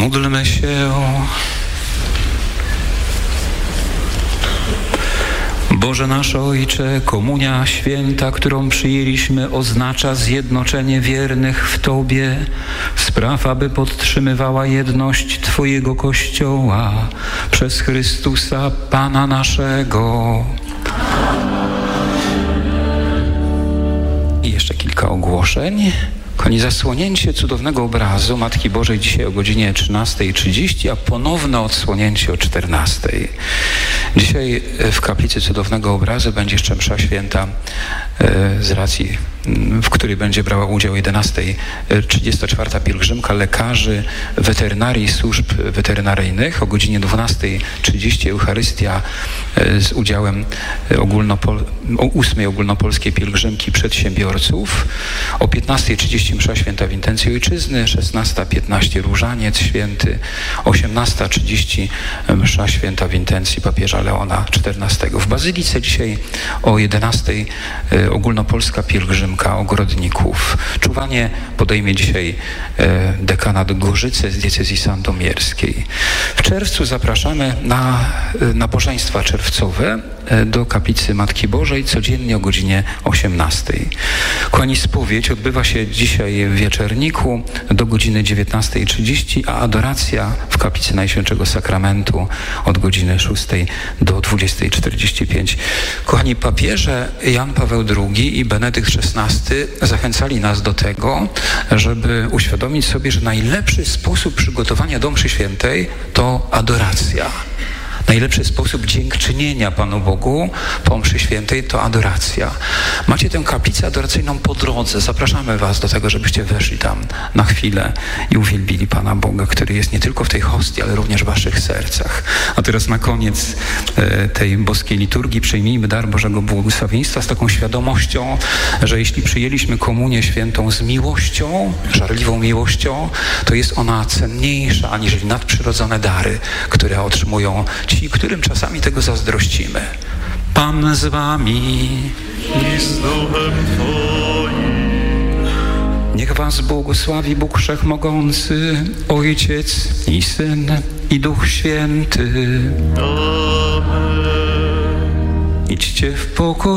Módlmy się. Boże nasz Ojcze, komunia święta, którą przyjęliśmy, oznacza zjednoczenie wiernych w Tobie. Spraw, aby podtrzymywała jedność Twojego Kościoła przez Chrystusa Pana naszego. I jeszcze kilka ogłoszeń. Kochani, zasłonięcie cudownego obrazu Matki Bożej dzisiaj o godzinie 13:30, a ponowne odsłonięcie o 14:00. Dzisiaj w kaplicy cudownego obrazu będzie jeszcze msza święta z racji, w której będzie brała udział 11:34 pielgrzymka lekarzy weterynarii służb weterynaryjnych. O godzinie 12:30 Eucharystia z udziałem 8. ogólnopolskiej pielgrzymki przedsiębiorców. O 15:30 msza święta w intencji ojczyzny, 16:15 różaniec święty, 18:30 msza święta w intencji papieża Leona XIV. W Bazylice dzisiaj o 11:00 ogólnopolska pielgrzymka ogrodników. Czuwanie podejmie dzisiaj dekanat Gorzyce z diecezji sandomierskiej. W czerwcu zapraszamy na nabożeństwa czerwcowe do kaplicy Matki Bożej codziennie o godzinie 18:00. Kochani, spowiedź odbywa się dzisiaj w Wieczerniku do godziny 19:30, a adoracja w kaplicy Najświętszego Sakramentu od godziny 6:00 do 20:45. Kochani, papieże Jan Paweł II i Benedykt XVI zachęcali nas do tego, żeby uświadomić sobie, że najlepszy sposób przygotowania do mszy świętej to adoracja. Najlepszy sposób dziękczynienia Panu Bogu po mszy świętej to adoracja. Macie tę kaplicę adoracyjną po drodze. Zapraszamy Was do tego, żebyście weszli tam na chwilę i uwielbili Pana Boga, który jest nie tylko w tej hostii, ale również w Waszych sercach. A teraz na koniec tej boskiej liturgii przyjmijmy dar Bożego błogosławieństwa z taką świadomością, że jeśli przyjęliśmy komunię świętą z miłością, żarliwą miłością, to jest ona cenniejsza aniżeli nadprzyrodzone dary, które otrzymują ci, którym czasami tego zazdrościmy. Pan z wami i z duchem Twoim. Niech was błogosławi Bóg Wszechmogący, Ojciec i Syn i Duch Święty. Amen. Idźcie w pokoju.